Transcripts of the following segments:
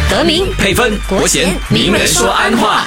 德明、 配分、国贤、名人说安话。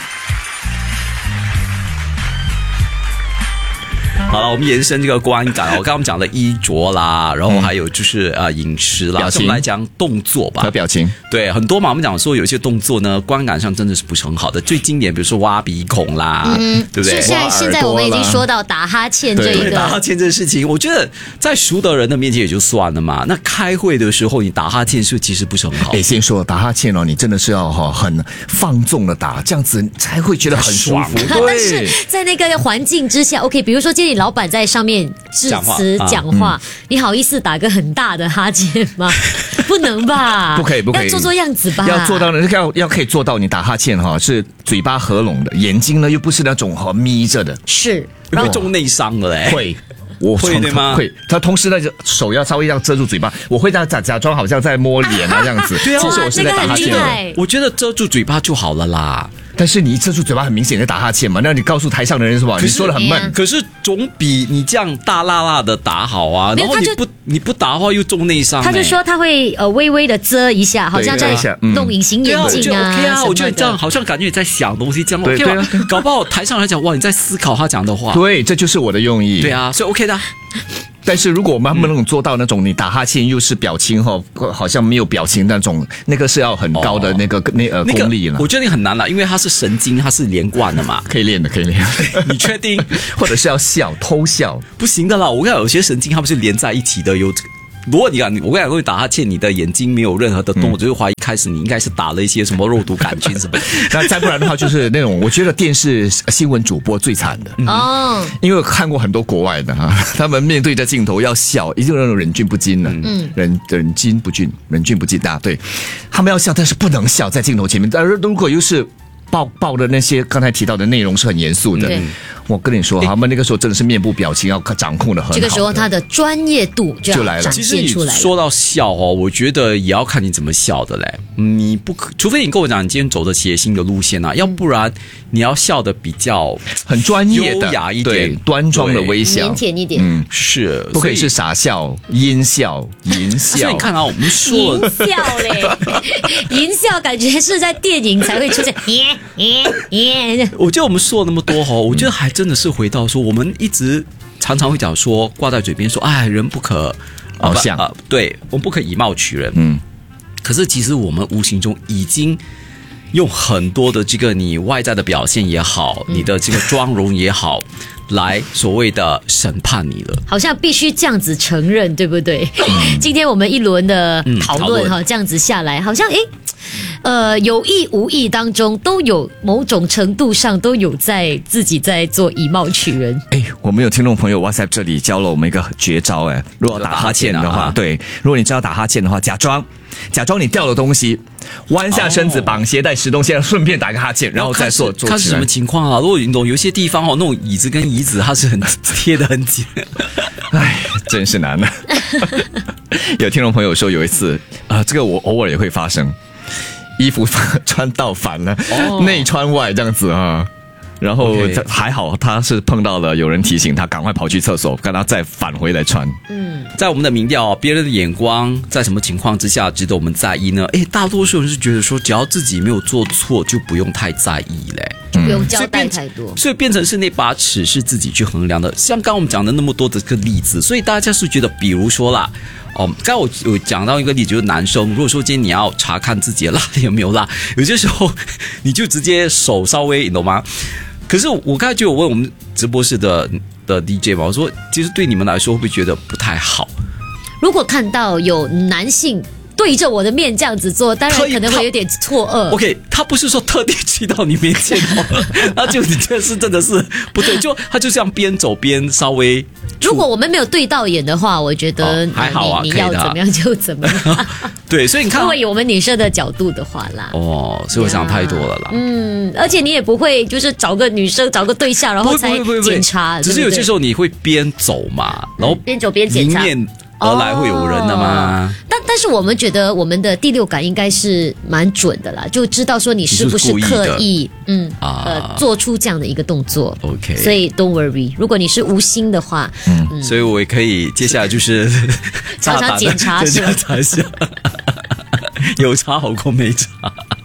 好了，我们延伸这个观感，我刚刚我们讲了衣着啦，然后还有就是饮食啦，我们来讲动作吧， 和表情。 对，很多嘛，我们讲说有一些动作呢，观感上真的是不是很好的。最经典，比如说挖鼻孔啦，对不对？ 现在我们已经说到打哈欠这一个， 打哈欠这个事情，我觉得在熟的人的面前也就算了嘛。那开会的时候你打哈欠是其实不是很好。 先说打哈欠哦，你真的是要很放纵的打，这样子才会觉得很舒服。 但是在那个环境之下 ，OK， 比如说今天你老板在上面致辞讲话，你好意思打个很大的哈欠吗？不能吧？ 不可以， 要做样子吧？ 要做到要可以做到，你打哈欠是嘴巴合拢的，眼睛呢又不是那种眯着的， 是会中内伤的嘞。 会。 我会对吗？ 会，他同时呢手要稍微要遮住嘴巴，我会假装好像在摸脸啊这样子。 对啊， 其实我是在打哈欠。 我觉得遮住嘴巴就好了啦。 但是你一遮住嘴巴，很明显在打哈欠嘛。那你告诉台上的人是吧？你说的很闷， 可是总比你这样大辣辣的打好啊。然后你不打的话又中内伤。 他就说他会微微的遮一下，好像在弄隐形眼镜啊。 OK 啊，我觉得这样好像感觉你在想东西，这样 OK 吗？搞不好台上来讲，哇，你在思考他讲的话。 对，这就是我的用意。 对啊，所以 OK 的。 但是如果我们能做到那种你打哈欠又是表情好像没有表情那种，那个是要很高的那个功力了。 我觉得你很难了，因为它是神经，它是连贯的嘛。 可以练的，可以练。 你确定？ 或者是要笑，偷笑， 不行的啦。我看有些神经它们是连在一起的，如果我跟你讲，打哈欠，你的眼睛没有任何的动，我就会怀疑开始你应该是打了一些什么肉毒杆菌什么。 那再不然的话，就是那种我觉得电视新闻主播最惨的哦，因为我看过很多国外的他们面对着镜头要笑，一定那种忍俊不禁的，忍俊不禁啊，对，他们要笑，但是不能笑在镜头前面。但是如果又是报的那些刚才提到的内容是很严肃的，我跟你说，他们那个时候真的是面部表情要掌控的很好。 这个时候他的专业度就来了， 其实你说到笑我觉得也要看你怎么笑的嘞。你不可，除非你跟我讲你今天走的谐星的路线啊，要不然你要笑的比较很专业的、 优雅一点、 对，端庄的微笑， 腼腆一点。 是不可以是傻笑、阴笑、淫笑。 所以你看啊，我们说淫笑嘞，淫笑感觉是在电影才会出现。 我觉得我们说了那么多我觉得还真的是回到说，我们一直常常会讲说，挂在嘴边说，哎，人不可貌相， 对，我们不可以貌取人。可是其实我们无形中已经用很多的这个你外在的表现也好，你的这个妆容也好，来所谓的审判你了， 好像必须这样子承认，对不对？今天我们一轮的讨论这样子下来，好像有意无意当中都有某种程度上都有在自己在做以貌取人。 我们有听众朋友 WhatsApp 这里教了我们一个绝招如果打哈欠的话，对，如果你知道打哈欠的话，假装你掉了东西，弯下身子绑鞋带拾东西，顺便打个哈欠，然后再做看是什么情况啊？如果你懂，有些地方那种椅子跟椅子它是很贴得很紧， 真是难啊。有听众朋友说有一次这个我偶尔也会发生，衣服穿倒反了，内穿外这样子然后还好他是碰到了有人提醒他赶快跑去厕所，跟他再返回来穿。 在我们的民调别人的眼光在什么情况之下值得我们在意呢？大多数人是觉得说只要自己没有做错就不用太在意嘞， 就不用交代太多， 所以变成是那把尺是自己去衡量的。像刚刚我们讲的那么多的个例子，所以大家是觉得比如说啦刚才我有讲到一个例子，就是男生如果说今天你要查看自己的辣有没有辣，有些时候你就直接手稍微，你懂吗？可是我刚才就有问我们直播室的 DJ 嘛，我说其实对你们来说会不会觉得不太好？ 如果看到有男性对着我的面这样子做，当然可能会有点错愕。 OK， 他不是说特地去到你面前那就你这是真的是不对，就他就这样边走边稍微。 如果我们没有对到眼的话，我觉得还好啊， 你要怎么样就怎么样。 对，所以你看， 如果以我们女生的角度的话啦， 所以我想太多了啦。 而且你也不会就是找个女生找个对象，然后才检查， 只是有些时候你会边走嘛，然后边走边检查， 迎面而来会有人的吗？ 但是我们觉得我们的第六感应该是蛮准的啦，就知道说你是不是刻意做出这样的一个动作。 OK， 所以 don't worry， 如果你是无心的话， 所以我也可以接下来就是常常检查一下， 有查好过没查。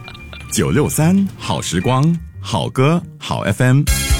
963好时光，好歌好 FM。